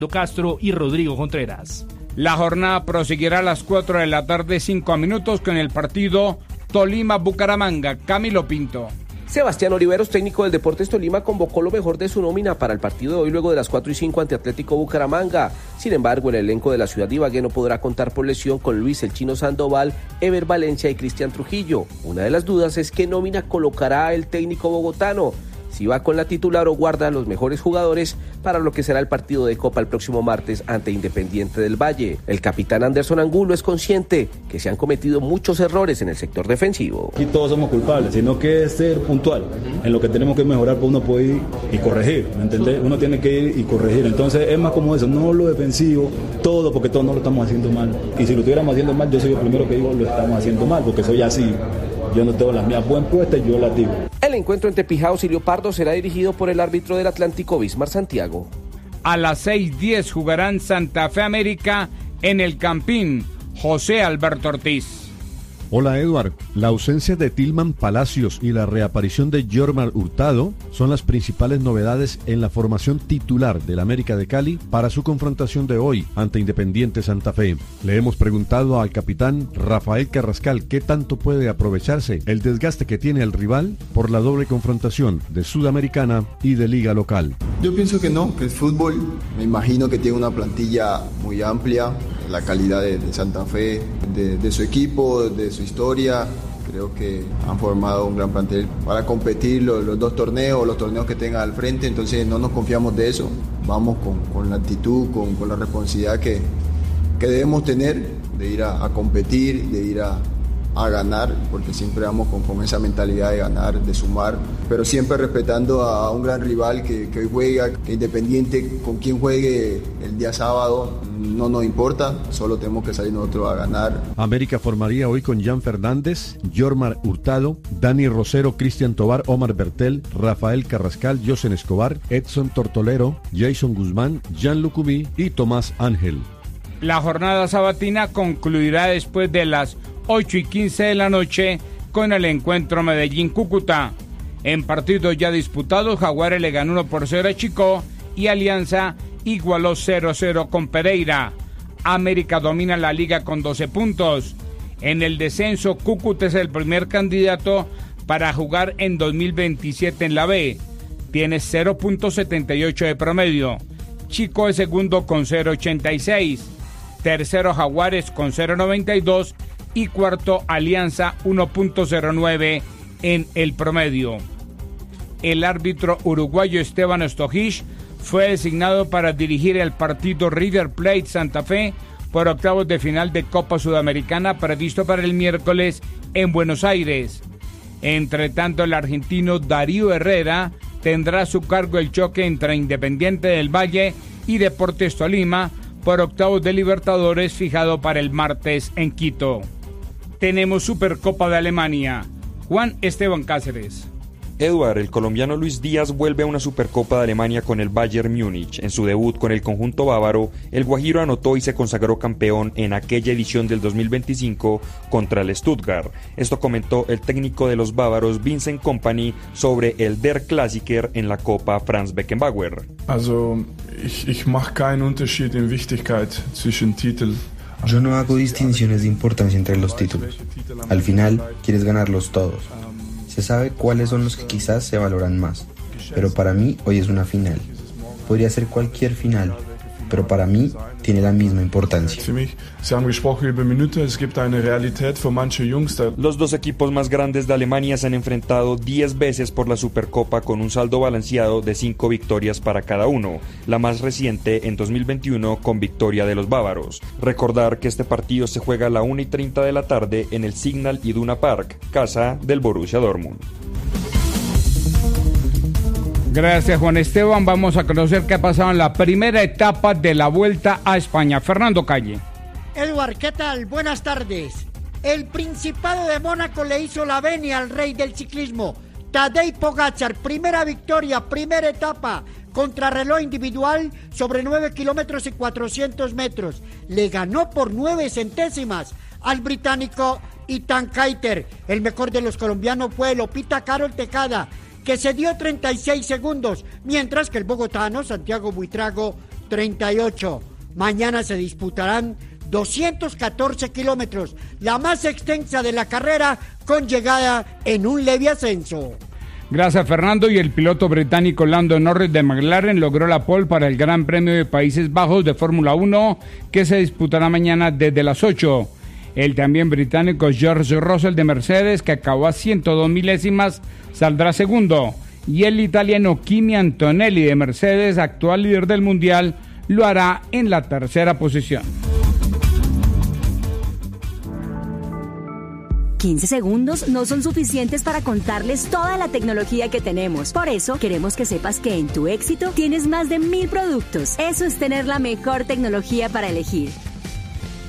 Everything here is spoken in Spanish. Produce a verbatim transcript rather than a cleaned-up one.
Castro y Rodrigo Contreras. La jornada proseguirá a las cuatro de la tarde, cinco minutos, con el partido Tolima-Bucaramanga. Camilo Pinto. Sebastián Oliveros, técnico del Deportes Tolima, convocó lo mejor de su nómina para el partido de hoy luego de las cuatro y cinco ante Atlético Bucaramanga. Sin embargo, el elenco de la ciudad de Ibagué no podrá contar por lesión con Luis El Chino Sandoval, Ever Valencia y Cristian Trujillo. Una de las dudas es qué nómina colocará el técnico bogotano. Si va con la titular o guarda a los mejores jugadores para lo que será el partido de Copa el próximo martes ante Independiente del Valle. El capitán Anderson Angulo es consciente que se han cometido muchos errores en el sector defensivo. Aquí todos somos culpables, sino que es ser puntual en lo que tenemos que mejorar, pues uno puede ir y corregir, ¿me entendés? Uno tiene que ir y corregir, entonces es más como eso, no lo defensivo, todo, porque todos no lo estamos haciendo mal. Y si lo estuviéramos haciendo mal, yo soy el primero que digo lo estamos haciendo mal, porque soy así. Yo no tengo las mías buen puestas y yo las digo. El encuentro entre Pijaos y Leopardo será dirigido por el árbitro del Atlántico, Bismar Santiago. A las seis diez jugarán Santa Fe América en el Campín. José Alberto Ortiz. Hola Edward, la ausencia de Tilman Palacios y la reaparición de Jormar Hurtado son las principales novedades en la formación titular del América de Cali para su confrontación de hoy ante Independiente Santa Fe. Le hemos preguntado al capitán Rafael Carrascal qué tanto puede aprovecharse el desgaste que tiene el rival por la doble confrontación de Sudamericana y de Liga Local. Yo pienso que no, que el fútbol, me imagino que tiene una plantilla muy amplia, la calidad de, de Santa Fe, de, de su equipo, de su historia. Creo que han formado un gran plantel para competir los, los dos torneos, los torneos que tengan al frente, entonces no nos confiamos de eso. Vamos con, con la actitud, con, con la responsabilidad que, que debemos tener de ir a, a competir, de ir a, a ganar, porque siempre vamos con, con esa mentalidad de ganar, de sumar, pero siempre respetando a un gran rival que, que hoy juega, que Independiente con quien juegue el día sábado no nos importa, solo tenemos que salir nosotros a ganar. América formaría hoy con Jan Fernández, Jormar Hurtado, Dani Rosero, Cristian Tobar, Omar Bertel, Rafael Carrascal, Josen Escobar, Edson Tortolero, Jason Guzmán, Jan Lucumí y Tomás Ángel. La jornada sabatina concluirá después de las ocho y quince de la noche con el encuentro Medellín-Cúcuta. En partidos ya disputados, Jaguares le ganó uno por cero a Chico y Alianza igualó cero a cero con Pereira. América domina la liga con doce puntos. En el descenso, Cúcuta es el primer candidato para jugar en dos mil veintisiete en la B. Tiene cero punto setenta y ocho de promedio. Chico es segundo con cero punto ochenta y seis. Tercero Jaguares con cero punto noventa y dos. Y cuarto Alianza uno punto cero nueve en el promedio. El árbitro uruguayo Esteban Stojic fue designado para dirigir el partido River Plate Santa Fe por octavos de final de Copa Sudamericana previsto para el miércoles en Buenos Aires. Entre tanto, el argentino Darío Herrera tendrá a su cargo el choque entre Independiente del Valle y Deportes Tolima por octavos de Libertadores fijado para el martes en Quito. Tenemos Supercopa de Alemania. Juan Esteban Cáceres. Edward, el colombiano Luis Díaz vuelve a una Supercopa de Alemania con el Bayern Múnich. En su debut con el conjunto bávaro, el guajiro anotó y se consagró campeón en aquella edición del dos mil veinticinco contra el Stuttgart. Esto comentó el técnico de los bávaros, Vincent Kompany, sobre el Der Klassiker en la Copa Franz Beckenbauer. Also, ich, ich mache keinen Unterschied in Wichtigkeit zwischen Titel. Yo no hago distinciones de importancia entre los títulos. Al final, quieres ganarlos todos. Se sabe cuáles son los que quizás se valoran más, pero para mí hoy es una final. Podría ser cualquier final, pero para mí tiene la misma importancia. Los dos equipos más grandes de Alemania se han enfrentado diez veces por la Supercopa con un saldo balanceado de cinco victorias para cada uno, la más reciente en dos mil veintiuno con victoria de los bávaros. Recordar que este partido se juega a la una y treinta de la tarde en el Signal Iduna Park, casa del Borussia Dortmund. Gracias, Juan Esteban. Vamos a conocer qué ha pasado en la primera etapa de la Vuelta a España. Fernando Calle. Edward, ¿qué tal? Buenas tardes. El Principado de Mónaco le hizo la venia al rey del ciclismo, Tadej Pogačar. Primera victoria, primera etapa, contrarreloj individual sobre nueve kilómetros y cuatrocientos metros. Le ganó por nueve centésimas al británico Ethan Keiter. El mejor de los colombianos fue Lopita Carol Tejada, que se dio treinta y seis segundos, mientras que el bogotano Santiago Buitrago treinta y ocho. Mañana se disputarán doscientos catorce kilómetros, la más extensa de la carrera, con llegada en un leve ascenso. Gracias, Fernando. Y el piloto británico Lando Norris de McLaren logró la pole para el Gran Premio de Países Bajos de Fórmula uno, que se disputará mañana desde las ocho. El también británico George Russell de Mercedes, que acabó a ciento dos milésimas, saldrá segundo. Y el italiano Kimi Antonelli de Mercedes, actual líder del mundial, lo hará en la tercera posición. quince segundos no son suficientes para contarles toda la tecnología que tenemos. Por eso, queremos que sepas que en Tu Éxito tienes más de mil productos. Eso es tener la mejor tecnología para elegir.